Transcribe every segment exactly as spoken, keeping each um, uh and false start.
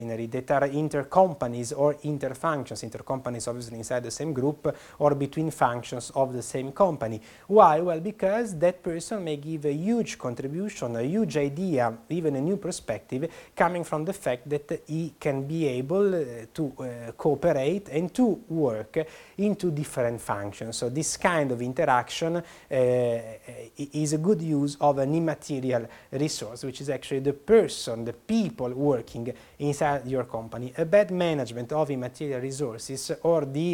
that are inter-companies or inter-functions, inter-companies obviously inside the same group or between functions of the same company. Why? Well, because that person may give a huge contribution, a huge idea, even a new perspective coming from the fact that he can be able uh, to uh, cooperate and to work into different functions. So this kind of interaction uh, is a good use of an immaterial resource, which is actually the person, the people working inside your company. A bad management of immaterial resources or the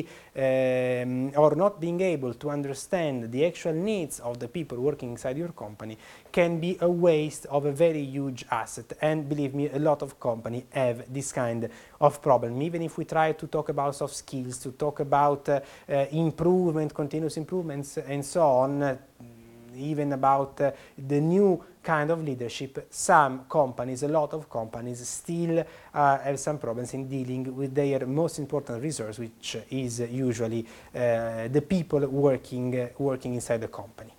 um, or not being able to understand the actual needs of the people working inside your company can be a waste of a very huge asset, and believe me, a lot of companies have this kind of problem. Even if we try to talk about soft skills, to talk about uh, uh, improvement, continuous improvements and so on, uh, even about uh, the new kind of leadership, some companies, a lot of companies still uh, have some problems in dealing with their most important resource, which is usually uh, the people working, uh, working inside the company.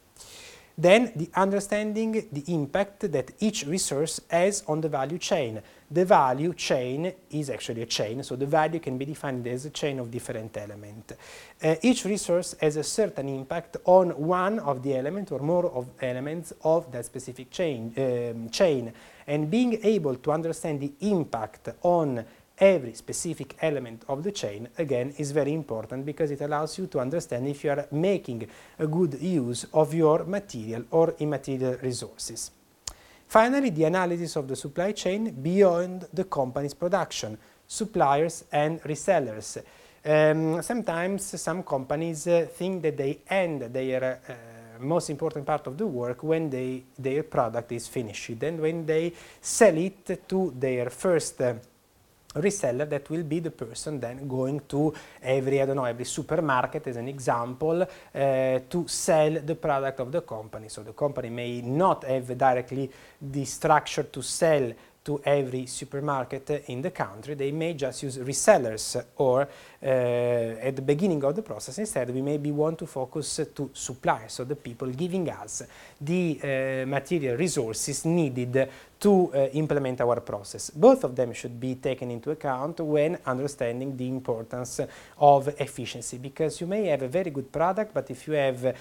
Then the understanding the impact that each resource has on the value chain. The value chain is actually a chain, so the value can be defined as a chain of different elements. Uh, each resource has a certain impact on one of the elements or more of elements of that specific chain, um, chain. And being able to understand the impact on every specific element of the chain, again, is very important because it allows you to understand if you are making a good use of your material or immaterial resources. Finally, the analysis of the supply chain beyond the company's production, suppliers and resellers. Um, sometimes some companies uh, think that they end their uh, most important part of the work when they, their product is finished, and when they sell it to their first uh, reseller, that will be the person then going to every, I don't know, every supermarket as an example, uh, to sell the product of the company. So the company may not have directly the structure to sell to every supermarket in the country. They may just use resellers, or uh, at the beginning of the process instead we maybe want to focus to suppliers, so the people giving us the uh, material resources needed to uh, implement our process. Both of them should be taken into account when understanding the importance of efficiency, because you may have a very good product, but if you have uh,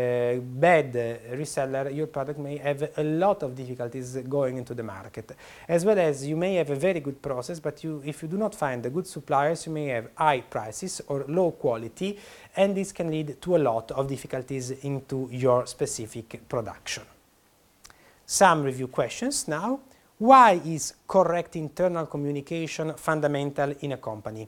bad uh, reseller, your product may have a lot of difficulties going into the market. As well as you may have a very good process, but you, if you do not find the good suppliers, you may have high prices or low quality, and this can lead to a lot of difficulties into your specific production. Some review questions now. Why is correct internal communication fundamental in a company?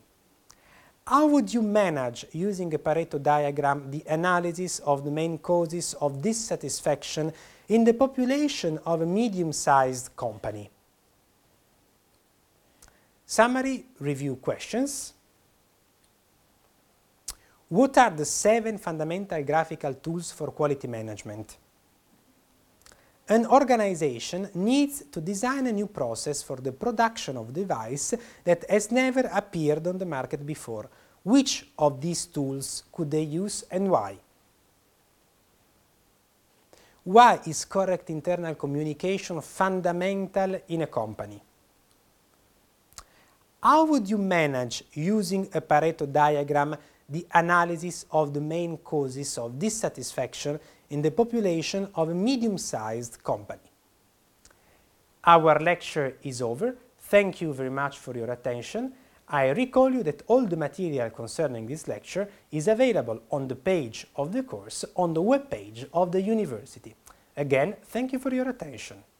How would you manage, using a Pareto diagram, the analysis of the main causes of dissatisfaction in the population of a medium-sized company? Summary review questions. What are the seven fundamental graphical tools for quality management? An organization needs to design a new process for the production of a device that has never appeared on the market before. Which of these tools could they use and why? Why is correct internal communication fundamental in a company? How would you manage, using a Pareto diagram, the analysis of the main causes of dissatisfaction in the population of a medium-sized company? Our lecture is over. Thank you very much for your attention. I recall you that all the material concerning this lecture is available on the page of the course on the web page of the university. Again, thank you for your attention.